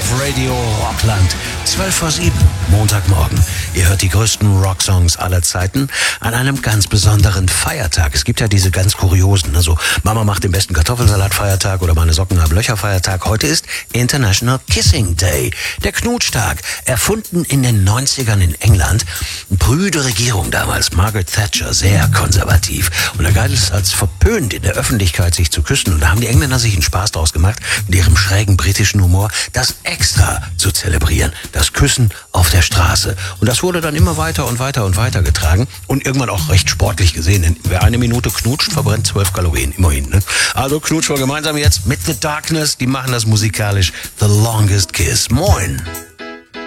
Radio Rockland. 6:55, Montagmorgen. Ihr hört die größten Rocksongs aller Zeiten an einem ganz besonderen Feiertag. Es gibt ja diese ganz kuriosen, also Mama macht den besten Kartoffelsalat-Feiertag oder meine Socken haben Löcher-Feiertag. Heute ist International Kissing Day, der Knutschtag, erfunden in den 90ern in England. Prüde Regierung damals, Margaret Thatcher, sehr konservativ. Und da galt es als verpönt, in der Öffentlichkeit sich zu küssen. Und da haben die Engländer sich einen Spaß draus gemacht, mit ihrem schrägen britischen Humor, das extra zu zelebrieren. Das Küssen auf der Straße. Und das wurde dann immer weiter und weiter und weiter getragen. Und irgendwann auch recht sportlich gesehen. Denn wer eine Minute knutscht, verbrennt 12 Kalorien. Immerhin, ne? Also knutschen wir gemeinsam jetzt mit The Darkness. Die machen das musikalisch. The Longest Kiss. Moin!